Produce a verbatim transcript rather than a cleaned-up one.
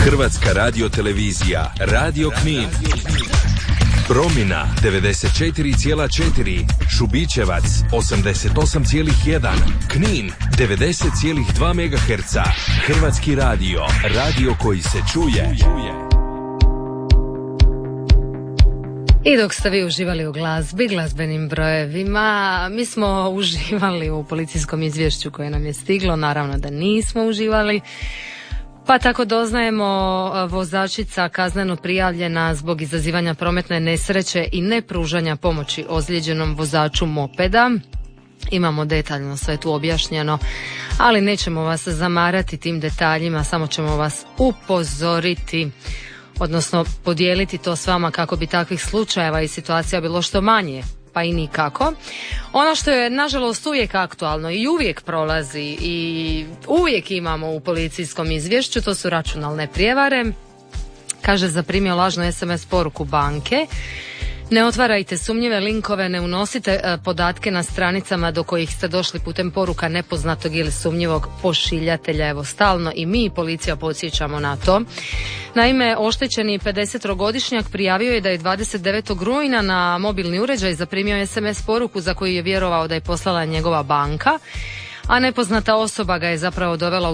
Hrvatska radiotelevizija, Radio Knin. Promina devedeset četiri zarez četiri, Šubićevac osamdeset osam zarez jedan, Knin devedeset zarez dva megaherca. Hrvatski radio, radio koji se čuje. I dok ste vi uživali u glazbi, glazbenim brojevima, mi smo uživali u policijskom izvješću koje nam je stiglo, naravno da nismo uživali. Pa tako doznajemo, vozačica kazneno prijavljena zbog izazivanja prometne nesreće i nepružanja pomoći ozlijeđenom vozaču mopeda. Imamo detaljno sve tu objašnjeno, ali nećemo vas zamarati tim detaljima, samo ćemo vas upozoriti, odnosno podijeliti to s vama kako bi takvih slučajeva i situacija bilo što manje, pa i nikako. Ono što je nažalost uvijek aktualno i uvijek prolazi i uvijek imamo u policijskom izvješću, to su računalne prijevare. Kaže, zaprimio lažnu es em es poruku banke. Ne otvarajte sumnjive linkove, ne unosite e, podatke na stranicama do kojih ste došli putem poruka nepoznatog ili sumnjivog pošiljatelja. Evo, stalno i mi, policija, podsjećamo na to. Naime, oštećeni pedesetogodišnjak prijavio je da je dvadeset devetog rujna na mobilni uređaj zaprimio es em es poruku za koju je vjerovao da je poslala njegova banka, a nepoznata osoba ga je zapravo dovela u